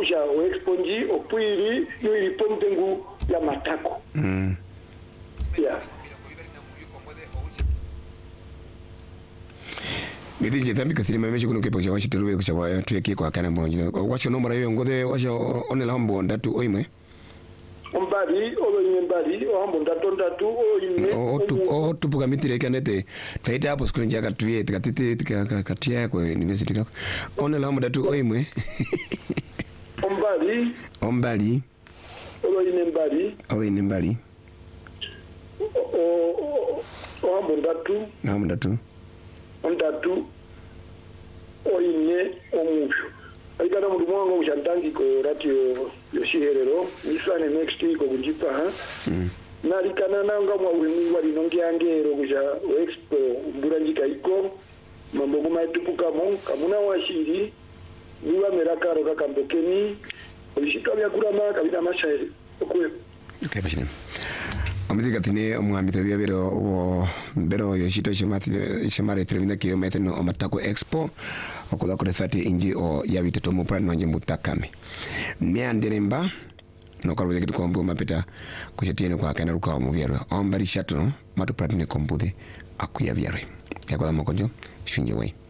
usha exponji opwiri yuri pomtengu ya matako. Yeah. Mithi jitambi kathiri memeshi kuno kepo chawashi teruwe kuchawa tuye kwa kana mbonjina. Wacho nomara yo ngode wacho onela hambo ndatu oimwe. Ombali olo mbali ohambo ndatu oimwe. Tupu kamitire kanete. Taita hapo skuli njaka tuye tikatete katia kwa university kako. Onela hambo ndatu oimwe. Ombali. Olo mbali. Ohambo ndatu. Ondatu oine omusho aikana mundu mwango ushantangi ko ratio yoshiherero nisane next week okunjipa nalikana nanga mwawini wali nongiangero kuja expo mburanjika iko mambo kumaitupuka mo kamuna washiri niwa merakaro kakambokeni olishika byakurama kabina mashairi okwe okay bashine amidika tine omwambito byabero wo bero yoshito shimare trevina kiyo meteno omatako expo okula ko 30 inji o yabite to mo plan nje mutakame mianderemba no kalwe kitu kombo mapita kuchatiene kwa kana ruka mu byaro ombari shato matu platine kombude akuya byaro yakwa mokonjo shinje we